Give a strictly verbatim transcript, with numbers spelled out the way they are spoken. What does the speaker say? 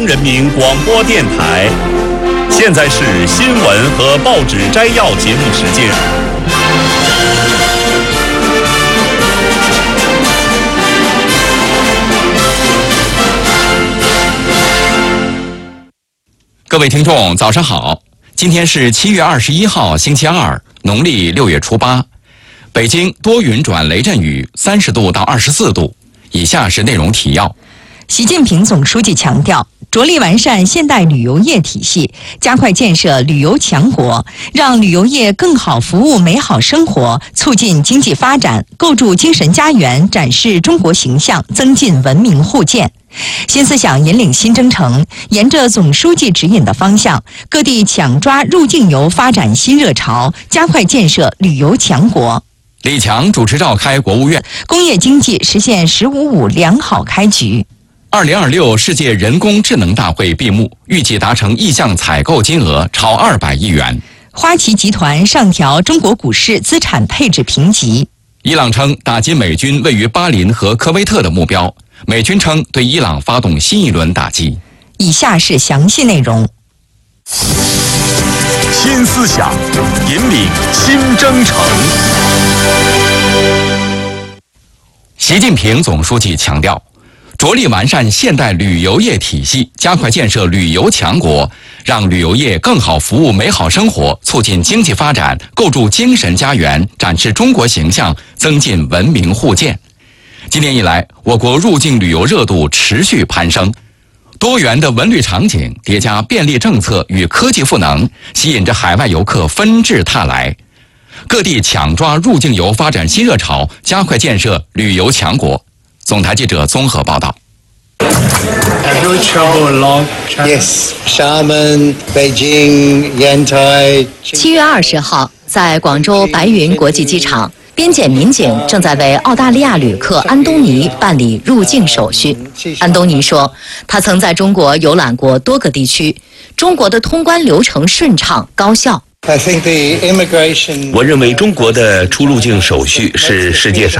人民广播电台，现在是新闻和报纸摘要节目时间。 各位听众，早上好！今天是七月二十一号，星期二，农历六月初八。北京多云转雷阵雨，三十度到二十四度。以下是内容提要。 习近平总书记强调，着力完善现代旅游业体系，加快建设旅游强国，让旅游业更好服务美好生活，促进经济发展，构筑精神家园，展示中国形象，增进文明互鉴。新思想引领新征程，沿着总书记指引的方向，各地抢抓入境游发展新热潮，加快建设旅游强国。 李强主持召开国务院工业经济实现“十五五”良好开局。 二零二六世界人工智能大会闭幕，预计达成意向采购金额超二百亿元。 花旗集团上调中国股市资产配置评级。 伊朗称打击美军位于巴林和科威特的目标，美军称对伊朗发动新一轮打击。 以下是详细内容。 新思想引领新征程。 习近平总书记强调，着力完善现代旅游业体系，加快建设旅游强国，让旅游业更好服务美好生活，促进经济发展，构筑精神家园，展示中国形象，增进文明互鉴。今年以来，我国入境旅游热度持续攀升，多元的文旅场景叠加便利政策与科技赋能，吸引着海外游客纷至沓来。各地抢抓入境游发展新热潮，加快建设旅游强国。总台记者综合报道。 Have you traveled along China? Yes, Xiamen, Beijing, Yantai. 七月二十号，在广州白云国际机场，边检民警正在为澳大利亚旅客安东尼办理入境手续。安东尼说，他曾在中国游览过多个地区，中国的通关流程顺畅高效。 I think the immigration. 我认为中国的出入境手续是世界上